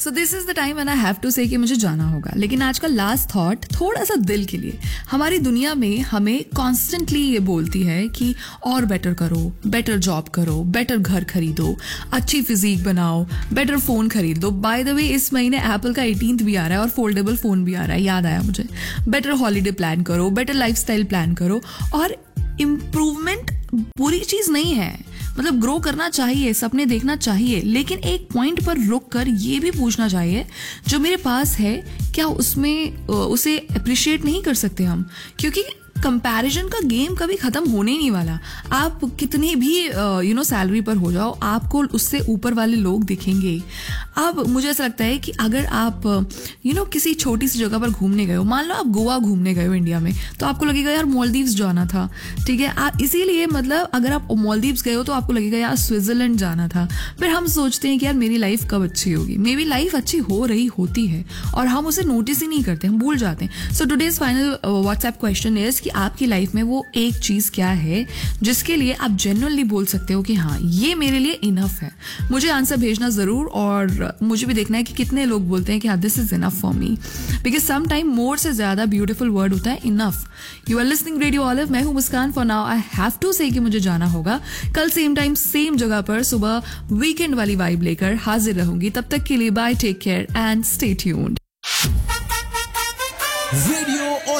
So this is the time when I have to से कि मुझे जाना होगा। लेकिन आज का लास्ट थॉट थोड़ा सा दिल के लिए। हमारी दुनिया में हमें कॉन्स्टेंटली ये बोलती है कि और बेटर करो, बेटर जॉब करो, बेटर घर खरीदो, अच्छी फिजिक बनाओ, बेटर फोन खरीद दो। बाय द वे इस महीने एप्पल का 18th भी आ रहा है और फोल्डेबल फोन भी आ रहा है, याद आया मुझे। बेटर हॉलीडे प्लान करो, बेटर लाइफस्टाइल प्लान करो। और इम्प्रूवमेंट बुरी चीज नहीं है, मतलब ग्रो करना चाहिए, सपने देखना चाहिए, लेकिन एक पॉइंट पर रुक कर ये भी पूछना चाहिए जो मेरे पास है क्या उसमें उसे अप्रिशिएट नहीं कर सकते हम? क्योंकि कंपैरिजन का गेम कभी खत्म होने ही नहीं वाला। आप कितनी भी सैलरी पर हो जाओ, आपको उससे ऊपर वाले लोग दिखेंगे। अब मुझे ऐसा लगता है कि अगर आप किसी छोटी सी जगह पर घूमने गए हो, मान लो आप गोवा घूमने गए हो इंडिया में, तो आपको लगेगा यार मालदीव्स जाना था, ठीक है। आप इसीलिए मतलब अगर आप मालदीव्स गए हो तो आपको लगेगा यार स्विट्जरलैंड जाना था। फिर हम सोचते हैं कि यार मेरी लाइफ कब अच्छी होगी। मे बी लाइफ अच्छी हो रही होती है और हम उसे नोटिस ही नहीं करते, हम भूल जाते हैं। So today's final WhatsApp question is कि आपकी लाइफ में वो एक चीज क्या है जिसके लिए आप जेन्युइनली बोल सकते हो कि हाँ ये मेरे लिए इनफ है। मुझे आंसर भेजना जरूर, और मुझे भी देखना है कि कितने लोग बोलते हैं कि हाँ this is enough for me, because some time more से ज्यादा ब्यूटीफुल वर्ड होता है enough. You are listening radio olive, मैं हूं मुस्कान। For now I have to से कि मुझे जाना होगा। कल सेम टाइम सेम जगह पर सुबह वीकेंड वाली वाइब लेकर हाजिर रहूंगी। तब तक के लिए bye, take care and stay tuned.